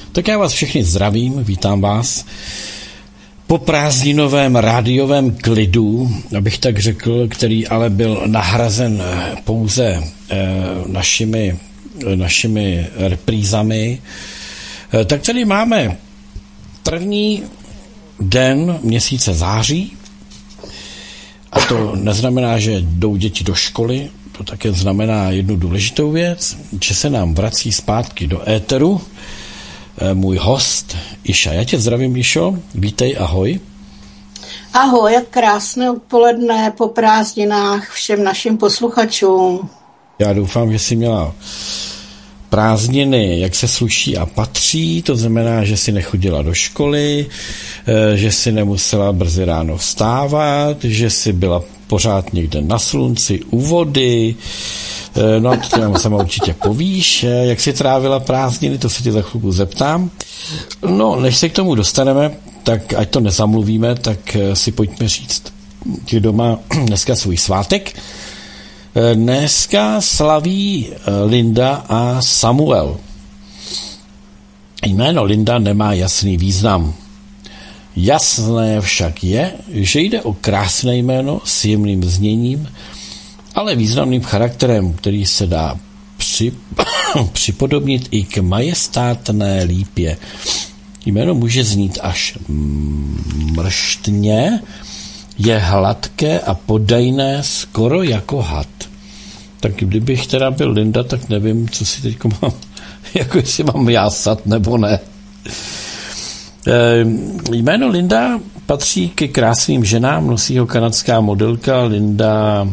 Tak já vás všechny zdravím, vítám vás po prázdninovém rádiovém klidu, abych tak řekl, který ale byl nahrazen pouze našimi reprízami. Tak tady máme první den měsíce září a to neznamená, že jdou děti do školy, to také znamená jednu důležitou věc, že se nám vrací zpátky do éteru můj host Iša. Já tě zdravím, Išo, vítej, ahoj. Ahoj, krásné odpoledne po prázdninách všem našim posluchačům. Já doufám, že jsi měla prázdniny, jak se sluší a patří, to znamená, že jsi nechodila do školy, že jsi nemusela brzy ráno vstávat, že jsi byla pořád někde na slunci u vody, no to tě nám sama určitě povíš, jak jsi trávila prázdniny, to se tě za chvilku zeptám. No, než se k tomu dostaneme, tak ať to nezamluvíme, tak si pojďme říct, že doma dneska svůj svátek. Dneska slaví Linda a Samuel. Jméno Linda nemá jasný význam. Jasné však je, že jde o krásné jméno s jemným zněním, ale významným charakterem, který se dá připodobnit i k majestátné lípě. Jméno může znít až mrštně, je hladké a podajné skoro jako had. Tak kdybych teda byl Linda, tak nevím, co si teď mám, jako jestli mám jásat nebo ne. Jméno Linda patří ke krásným ženám, nosí ho kanadská modelka Linda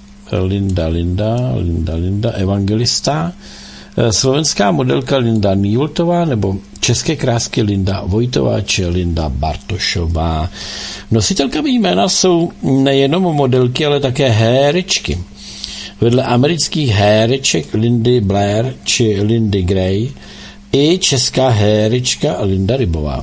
Evangelista, slovenská modelka Linda Nývoltová nebo české krásky Linda Vojtová či Linda Bartošová. Nositelkami jména jsou nejenom modelky, ale také herečky. Vedle amerických hereček Lindy Blair či Lindy Gray i česká herečka Linda Rybová.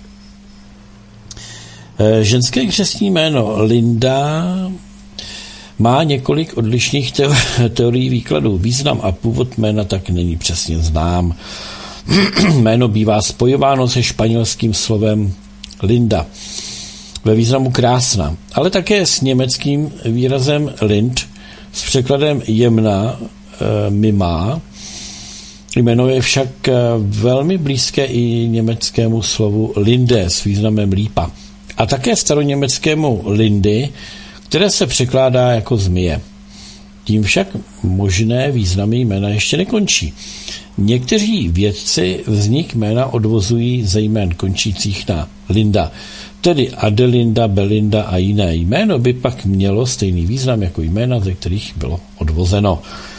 Ženské křestní jméno Linda má několik odlišných teorií výkladů. Význam a původ jména tak není přesně znám. Jméno bývá spojováno se španělským slovem Linda ve významu krásná, ale také s německým výrazem Lind s překladem jemná, mimá. Jméno je však velmi blízké i německému slovu Linde s významem lípa a také staroněmeckému Lindy, které se překládá jako zmije. Tím však možné významy jména ještě nekončí. Někteří vědci vznik jména odvozují ze jmén končících na Linda, tedy Adelinda, Belinda a jiné. Jméno by pak mělo stejný význam jako jména, ze kterých bylo odvozeno.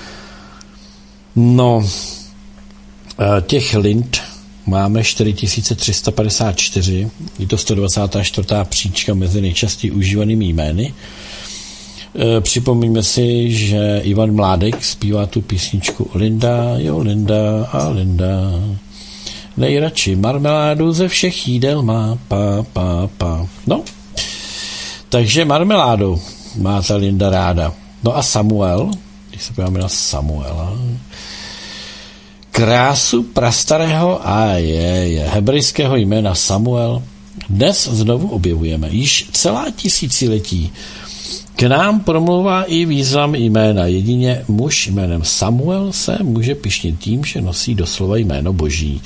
No, těch Lind máme 4354, je to 124. příčka mezi nejčastěji užívanými jmény. Připomeňme si, že Ivan Mládek zpívá tu písničku Linda, jo Linda a Linda, nejradši marmeládu ze všech jídel má, pa. No, takže marmeládu má ta Linda ráda. No a Samuel, když se podíváme na Samuela, krásu prastarého hebrejského jména Samuel dnes znovu objevujeme. Již celá tisíciletí k nám promlouvá i význam jména. Jedině muž jménem Samuel se může pyšnit tím, že nosí doslova jméno Boží.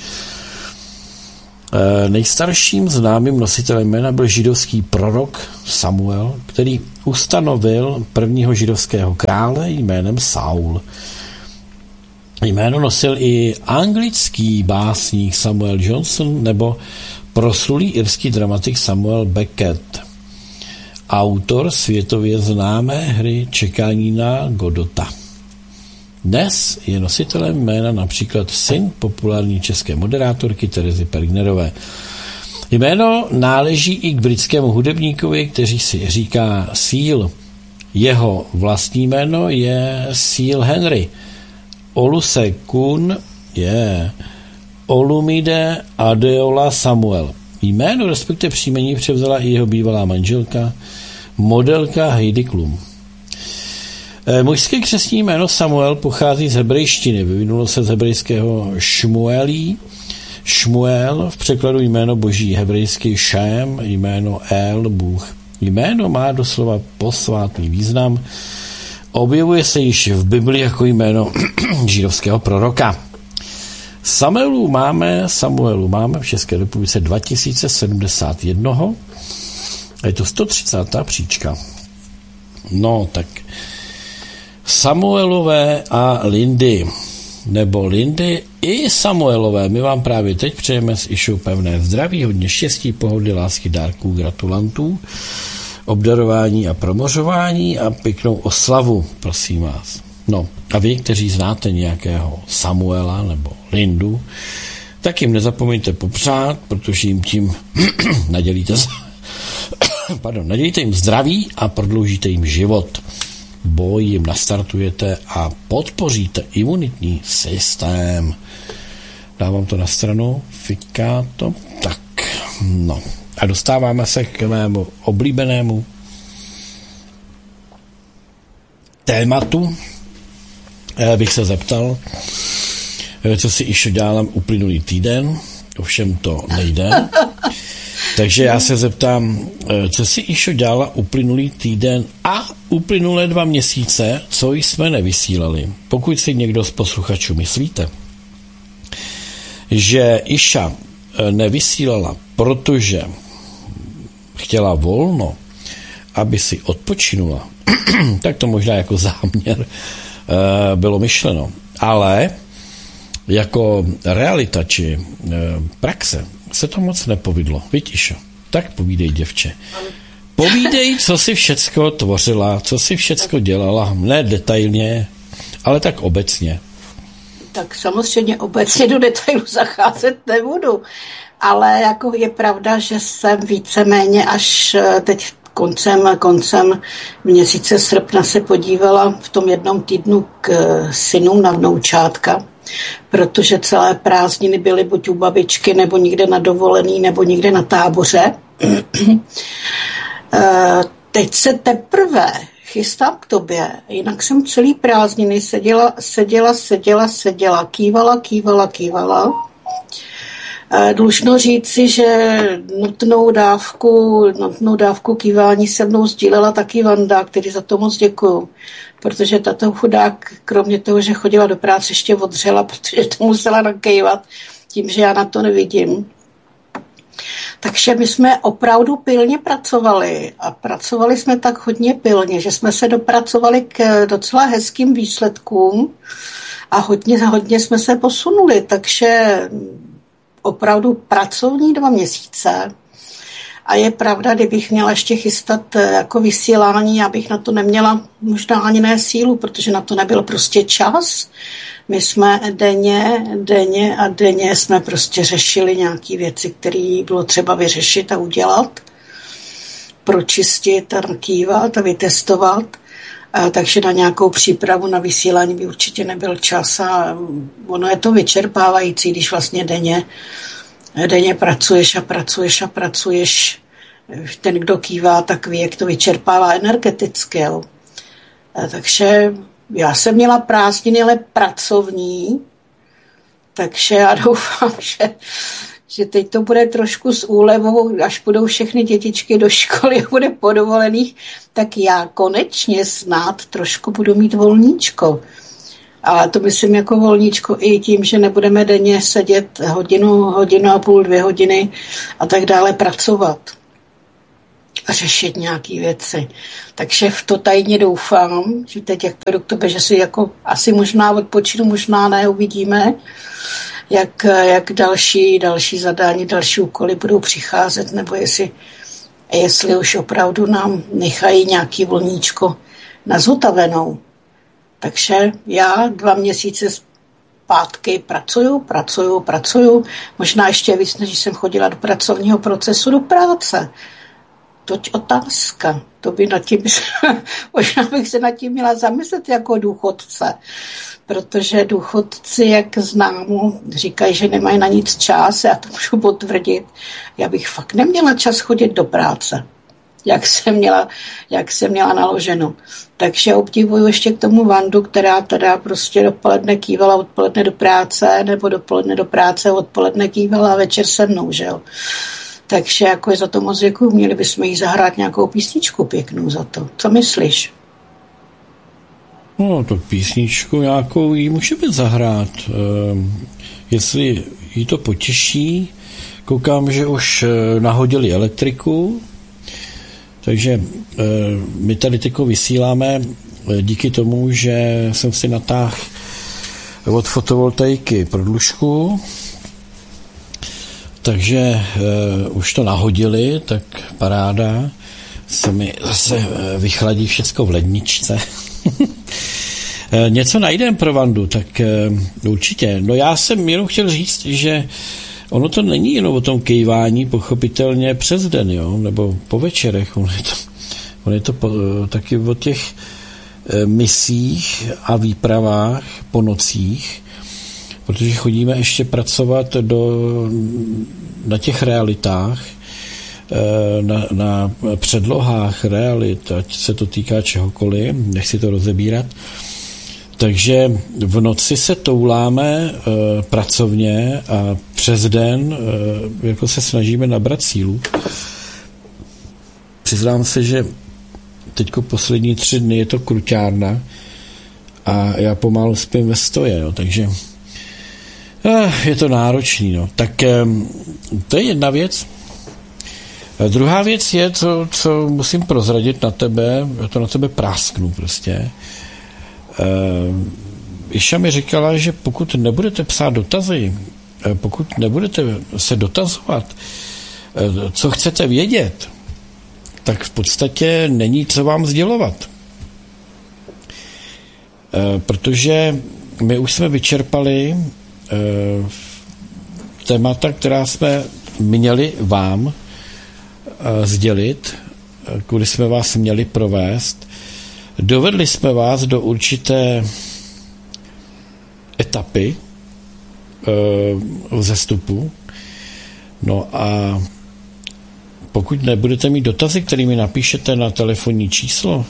Nejstarším známým nositelem jména byl židovský prorok Samuel, který ustanovil prvního židovského krále jménem Saul. Jméno nosil i anglický básník Samuel Johnson nebo proslulý irský dramatik Samuel Beckett, autor světově známé hry Čekání na Godota. Dnes je nositelem jména například syn populární české moderátorky Terezy Pergnerové. Jméno náleží i k britskému hudebníkovi, který si říká Seal. Jeho vlastní jméno je Seal Henry. Olusekun je Olumide Adeola Samuel. Jméno, respektive příjmení, převzala i jeho bývalá manželka, modelka Heidi Klum. Mužské křestní jméno Samuel pochází z hebrejštiny, vyvinulo se z hebrejského Šmuelí, Šmuel, v překladu jméno boží hebrejský Šém, jméno El, Bůh. Jméno má doslova posvátný význam. Objevuje se již v Bibli jako jméno židovského proroka. Samuelu máme v České republice 2071. Je to 130. příčka. No, tak Samuelové a Lindy, nebo Lindy i Samuelové. My vám právě teď přejeme s Išou pevné zdraví, hodně štěstí, pohody, lásky, dárků, gratulantů, obdarování a promořování a pěknou oslavu, prosím vás. No a vy, kteří znáte nějakého Samuela nebo Lindu, tak jim nezapomeňte popřát, protože jim tím nadělíte jim zdraví a prodloužíte jim život. Boj jim nastartujete a podpoříte imunitní systém. Dávám to na stranu, fiká to tak. No a dostáváme se k mému oblíbenému tématu. Bych se zeptal, co si Išo dělala uplynulý týden, ovšem to nejde. Takže já se zeptám, co si Išo dělala uplynulý týden a uplynulé 2 měsíce, co jsme nevysílali. Pokud si někdo z posluchačů myslíte, že Iša nevysílala, protože chtěla volno, aby si odpočinula, tak to možná jako záměr bylo myšleno. Ale jako realita či praxe se to moc nepovedlo. Vidíš? Tak povídej, děvče. Povídej, co si všecko tvořila, co si všecko dělala, ne detailně, ale tak obecně. Tak samozřejmě obecně do detailu zacházet nebudu, ale jako je pravda, že jsem víceméně až teď koncem měsíce srpna se podívala v tom jednom týdnu k synům na vnoučátka, protože celé prázdniny byly buď u babičky, nebo někde na dovolený, nebo někde na táboře. Teď se teprve chystám k tobě, jinak jsem celý prázdniny seděla, kývala. Dlužno říci, že nutnou dávku kývání se mnou sdílela taky Vanda, který za to moc děkuju. Protože tato chudák, kromě toho, že chodila do práce, ještě odřela, protože to musela nakývat tím, že já na to nevidím. Takže my jsme opravdu pilně pracovali a pracovali jsme tak hodně pilně, že jsme se dopracovali k docela hezkým výsledkům a hodně jsme se posunuli, takže opravdu pracovní 2 měsíce. A je pravda, kdybych měla ještě chystat jako vysílání, já bych na to neměla možná ani ne sílu, protože na to nebyl prostě čas. My jsme denně jsme prostě řešili nějaké věci, které bylo třeba vyřešit a udělat, pročistit a nakývat a vytestovat. Takže na nějakou přípravu na vysílání by určitě nebyl čas a ono je to vyčerpávající, když vlastně denně pracuješ. Ten, kdo kývá, tak ví, jak to vyčerpává energeticky. Jo. Takže já jsem měla prázdniny, ale pracovní, takže já doufám, že teď to bude trošku s úlevou, až budou všechny dětičky do školy a bude po dovolených, tak já konečně snad trošku budu mít volníčko. Ale to myslím jako volníčko i tím, že nebudeme denně sedět hodinu a půl, 2 hodiny a tak dále pracovat a řešit nějaké věci. Takže v to tajně doufám, že teď jak půjdu k tobě, že si jako asi možná odpočinu, možná ne, uvidíme, jak další zadání, další úkoly budou přicházet, nebo jestli už opravdu nám nechají nějaký volníčko na zotavenou. Takže já 2 měsíce zpátky pracuju, možná ještě víc, než jsem chodila do pracovního procesu, do práce. Toť otázka. To by možná bych se nad tím měla zamyslet jako důchodce, protože důchodci, jak známo, říkají, že nemají na nic čas, já to můžu potvrdit. Já bych fakt neměla čas chodit do práce. jak jsem měla naloženo. Takže obdivuju ještě k tomu Vandu, která teda prostě dopoledne kývala odpoledne do práce, nebo dopoledne do práce, odpoledne kývala a večer se mnou, že jo. Takže jako je za to moc děkuju, měli bychom jí zahrát nějakou písničku pěknou za to. Co myslíš? No, to písničku nějakou jí můžeme zahrát. Jestli jí to potěší, koukám, že už nahodili elektriku, takže my tady teď vysíláme díky tomu, že jsem si natáhl od fotovoltaiky prodlužku, takže už to nahodili, tak paráda, se mi zase vychladí všecko v ledničce. Něco najdem pro Vandu, tak určitě. No já jsem jenom chtěl říct, že ono to není jenom o tom kejvání, pochopitelně přes den, jo, nebo po večerech. On je to taky o těch misích a výpravách po nocích, protože chodíme ještě pracovat na těch realitách, na předlohách realit, ať se to týká čehokoliv, nechci to rozebírat. Takže v noci se touláme pracovně a přes den jako se snažíme nabrat sílu. Přiznám se, že teďko poslední 3 dny je to kruťárna a já pomalu spím ve stoje, no, takže je to náročný. No. Tak to je jedna věc. Druhá věc je, co musím prozradit na tebe, já to na tebe prásknu prostě. Iša mi říkala, že pokud nebudete psát dotazy, pokud nebudete se dotazovat, co chcete vědět, tak v podstatě není co vám sdělovat. Protože my už jsme vyčerpali témata, která jsme měli vám sdělit, kudy jsme vás měli provést. Dovedli jsme vás do určité etapy vzestupu. No a pokud nebudete mít dotazy, kterými napíšete na telefonní číslo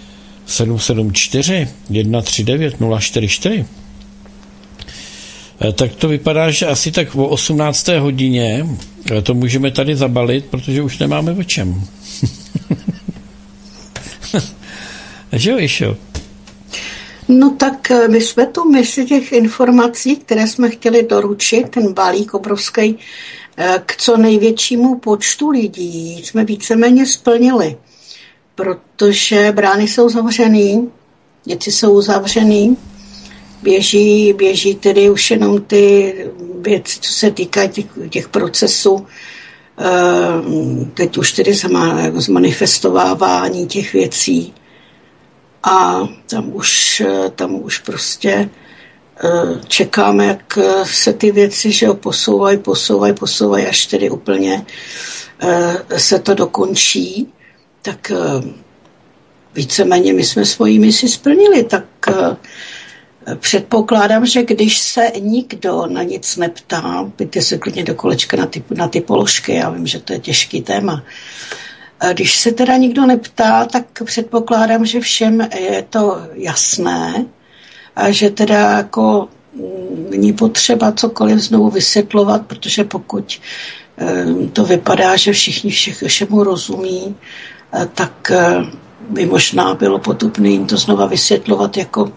774 139 044, tak to vypadá, že asi tak o 18. hodině to můžeme tady zabalit, protože už nemáme o čem. Že jo, Išo? No tak my jsme tu mezi těch informací, které jsme chtěli doručit, ten balík obrovský, k co největšímu počtu lidí, jsme víceméně splnili, protože brány jsou zavřený, děti jsou zavřený, běží tedy už jenom ty věci, co se týká těch procesů, teď už tedy zmanifestovávání těch věcí. A tam už prostě čekáme, jak se ty věci, že posouvají, až tedy úplně se to dokončí. Tak víceméně my jsme svoji misi splnili, tak předpokládám, že když se nikdo na nic neptá, pojďte se klidně do kolečka na ty položky, já vím, že to je těžký téma. Když se teda nikdo neptá, tak předpokládám, že všem je to jasné a že teda jako není potřeba cokoliv znovu vysvětlovat, protože pokud to vypadá, že všichni všemu rozumí, tak by možná bylo potupné jim to znova vysvětlovat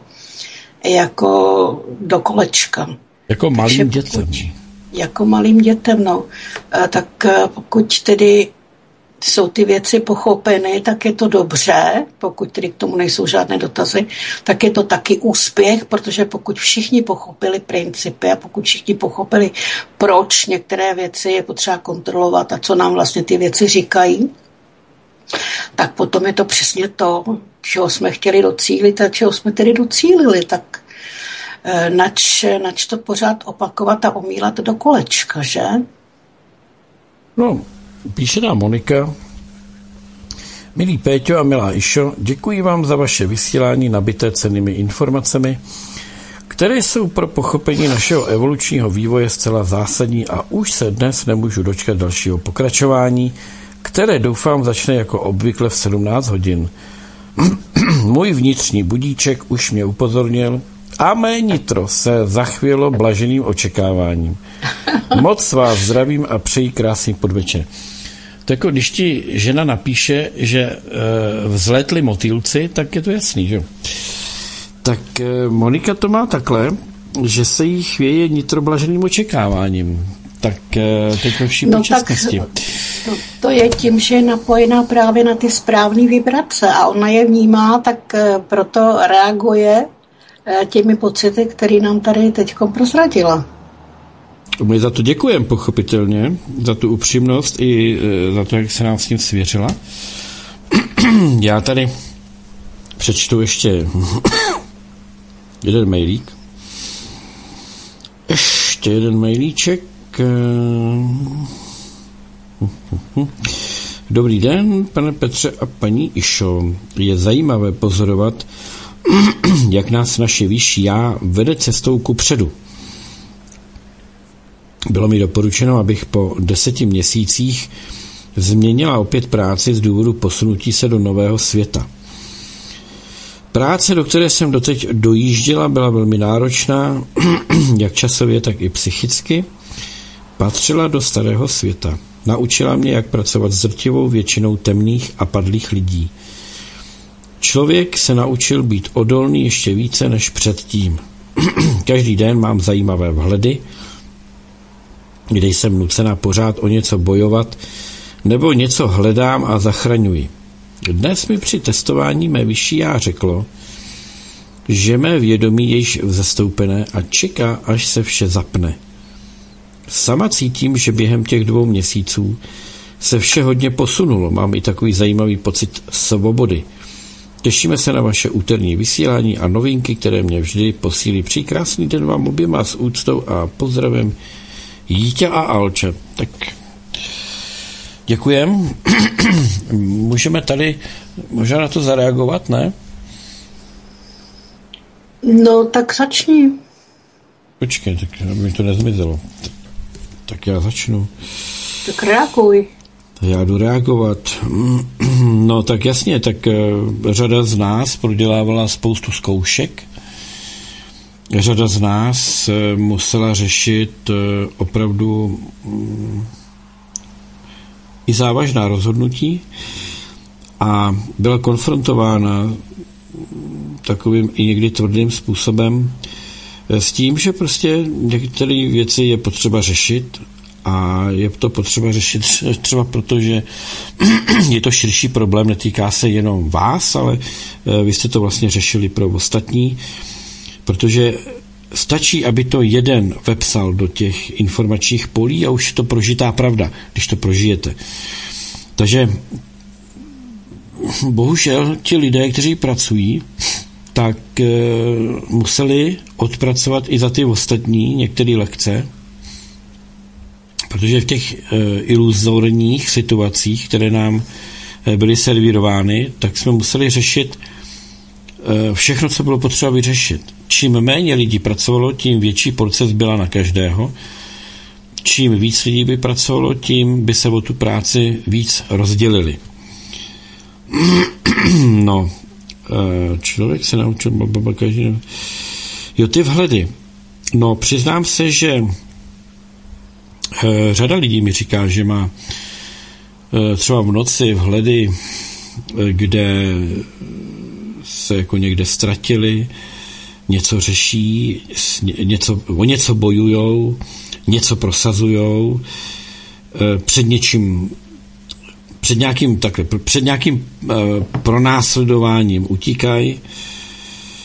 jako do kolečka. Jako malým dětem. Jako malým dětem, no. Tak pokud tedy jsou ty věci pochopeny, tak je to dobře, pokud tedy k tomu nejsou žádné dotazy, tak je to taky úspěch, protože pokud všichni pochopili principy a pokud všichni pochopili, proč některé věci je potřeba kontrolovat a co nám vlastně ty věci říkají, tak potom je to přesně to, čeho jsme chtěli docílit a čeho jsme tedy docílili, tak nač to pořád opakovat a omílat do kolečka, že? No, píše nám Monika. Milý Péťo a milá Išo, děkuji vám za vaše vysílání nabité cennými informacemi, které jsou pro pochopení našeho evolučního vývoje zcela zásadní a už se dnes nemůžu dočkat dalšího pokračování které doufám začne jako obvykle v 17 hodin. Můj vnitřní budíček už mě upozornil a mé nitro se zachvělo blaženým očekáváním. Moc vás zdravím a přeji krásný podvečer. Tak jako když ti žena napíše, že vzlétli motýlci, tak je to jasný, že? Tak Monika to má takhle, že se jí chvěje nitro blaženým očekáváním. Tak teď ve vší počasnosti. To je tím, že je napojená právě na ty správné vibrace a ona je vnímá, tak proto reaguje těmi pocity, které nám tady teďkom prozradila. My za to děkujeme, pochopitelně, za tu upřímnost i za to, jak se nám s tím svěřila. Já tady přečtu ještě jeden mailík. Ještě jeden mailíček. Dobrý den, pane Petře a paní Išo. Je zajímavé pozorovat, jak nás naše vyšší já vede cestou kupředu. Bylo mi doporučeno, abych po 10 měsících změnila opět práci z důvodu posunutí se do nového světa. Práce, do které jsem doteď dojížděla, byla velmi náročná, jak časově, tak i psychicky. Patřila do starého světa. Naučila mě, jak pracovat s drtivou většinou temných a padlých lidí. Člověk se naučil být odolný ještě více než předtím. Každý den mám zajímavé vhledy, kde jsem nucena pořád o něco bojovat, nebo něco hledám a zachraňuji. Dnes mi při testování mé vyšší já řeklo, že mé vědomí je již vzestoupené a čeká, až se vše zapne. Sama cítím, že během těch 2 měsíců se vše hodně posunulo. Mám i takový zajímavý pocit svobody. Těšíme se na vaše úterní vysílání a novinky, které mě vždy posílí. Přeji krásný den vám oběma s úctou a pozdravem Jítě a Alče. Tak děkujem. Můžeme tady možná na to zareagovat, ne? No, tak začni. Počkej, tak mi to nezmizelo. Tak já začnu. Tak reaguj. Já jdu reagovat. No tak jasně, tak řada z nás prodělávala spoustu zkoušek. Řada z nás musela řešit opravdu i závažná rozhodnutí a byla konfrontována takovým i někdy tvrdým způsobem s tím, že prostě některé věci je potřeba řešit a je to potřeba řešit třeba proto, že je to širší problém, netýká se jenom vás, ale vy jste to vlastně řešili pro ostatní, protože stačí, aby to jeden vepsal do těch informačních polí a už je to prožitá pravda, když to prožijete. Takže bohužel ti lidé, kteří pracují, tak museli odpracovat i za ty ostatní některé lekce, protože v těch iluzorních situacích, které nám byly servírovány, tak jsme museli řešit všechno, co bylo potřeba vyřešit. Čím méně lidí pracovalo, tím větší porce byla na každého. Čím víc lidí by pracovalo, tím by se o tu práci víc rozdělili. No, člověk se naučil každý. Jo, ty vhledy. No, přiznám se, že řada lidí mi říká, že má třeba v noci vhledy, kde se jako někde ztratili, něco řeší, o něco bojujou, něco prosazujou, před nějakým pronásledováním utíkají,